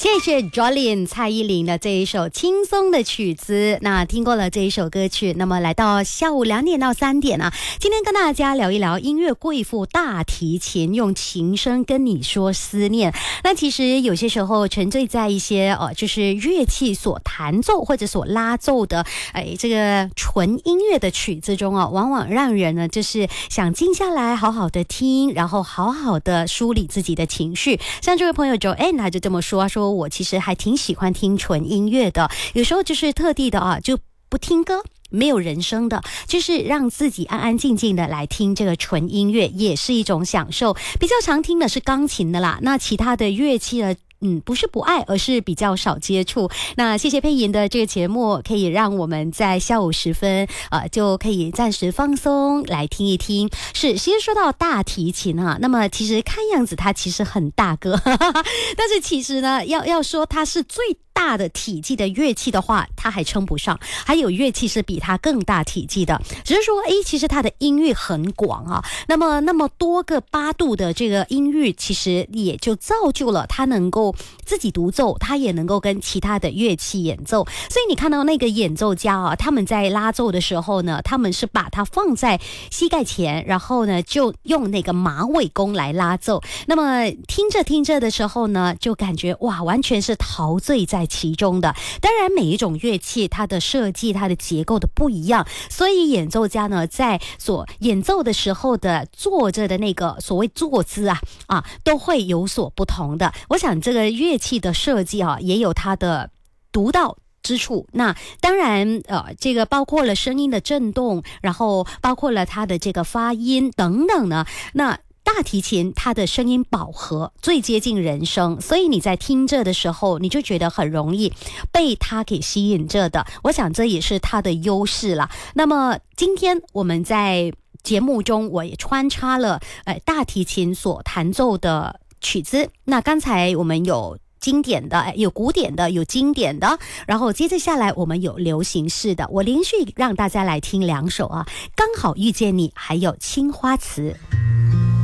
谢谢 Jolin 蔡依林的这一首轻松的曲子。那听过了这一首歌曲，那么来到下午2点到3点啊，今天跟大家聊一聊音乐贵妇大提琴，用琴声跟你说思念。那其实有些时候沉醉在一些就是乐器所弹奏或者所拉奏的这个纯音乐的曲子中啊，往往让人呢就是想静下来好好的听，然后好好的梳理自己的情绪。像这位朋友 Joanne 他就这么说，说我其实还挺喜欢听纯音乐的，有时候就是特地的就不听歌，没有人声的，就是让自己安安静静的来听这个纯音乐，也是一种享受。比较常听的是钢琴的啦，那其他的乐器呢不是不爱，而是比较少接触。那谢谢佩莹的这个节目，可以让我们在下午时分就可以暂时放松来听一听。是，其实说到大提琴那么其实看样子它其实很大个但是其实呢要说它是最大的体积的乐器的话，它还称不上，还有乐器是比它更大体积的。只是说其实它的音域很广啊，那么多个8度的这个音域，其实也就造就了它能够自己独奏，它也能够跟其他的乐器演奏。所以你看到那个演奏家他们在拉奏的时候呢，他们是把它放在膝盖前，然后呢就用那个马尾弓来拉奏。那么听着的时候呢，就感觉哇，完全是陶醉在其中的。当然每一种乐器它的设计它的结构的不一样，所以演奏家呢在所演奏的时候的坐着的那个所谓坐姿都会有所不同的。我想这个乐器的设计也有它的独到之处。那当然这个包括了声音的震动，然后包括了它的这个发音等等呢。那大提琴它的声音饱和，最接近人声，所以你在听着的时候，你就觉得很容易被它给吸引着的。我想这也是它的优势啦。那么今天我们在节目中我也穿插了大提琴所弹奏的曲子。那刚才我们有经典的，有古典的，有经典的，然后接着下来我们有流行式的。我连续让大家来听2首刚好遇见你，还有青花瓷。